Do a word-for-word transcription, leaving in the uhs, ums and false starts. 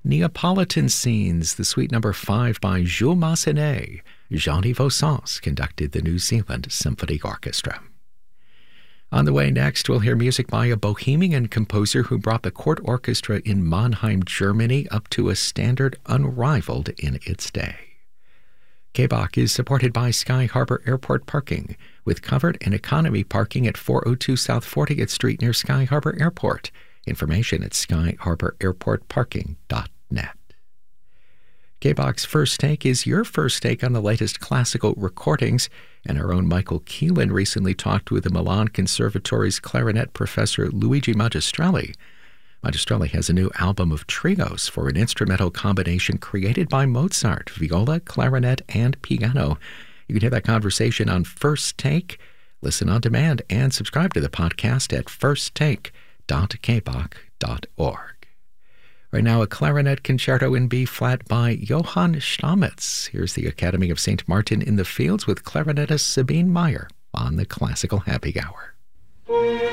Neapolitan Scenes, the suite number five by Jules Massenet. Jean-Yves Sens conducted the New Zealand Symphony Orchestra. On the way next, we'll hear music by a Bohemian composer who brought the court orchestra in Mannheim, Germany, up to a standard unrivaled in its day. K B O C is supported by Sky Harbor Airport Parking, with covered and economy parking at four oh two South fortieth Street near Sky Harbor Airport. Information at sky harbor airport parking dot net. K B O C's First Take is your first take on the latest classical recordings, and our own Michael Keelan recently talked with the Milan Conservatory's clarinet professor Luigi Magistrelli. Magistrelli has a new album of trios for an instrumental combination created by Mozart, viola, clarinet, and piano. You can hear that conversation on First Take. Listen on demand and subscribe to the podcast at first take dot k b o c dot org. Right now, a clarinet concerto in B-flat by Johann Stamitz. Here's the Academy of Saint Martin in the Fields with clarinetist Sabine Meyer on the Classical Happy Hour.